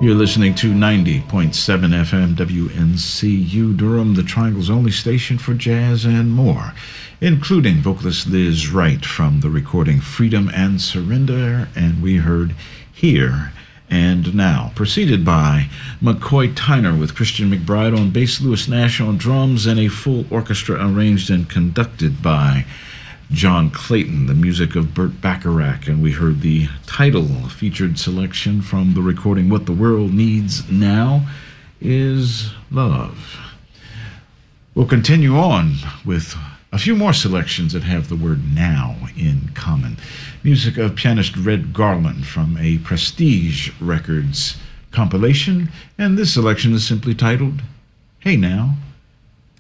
You're listening to 90.7 FM WNCU Durham, the Triangle's only station for jazz and more, including vocalist Liz Wright from the recording Freedom and Surrender, and we heard Here and Now, preceded by McCoy Tyner with Christian McBride on bass, Lewis Nash on drums, and a full orchestra arranged and conducted by John Clayton, the music of Burt Bacharach, and we heard the title featured selection from the recording What the World Needs Now is Love. We'll continue on with a few more selections that have the word now in common. Music of pianist Red Garland from a Prestige Records compilation, and this selection is simply titled Hey Now.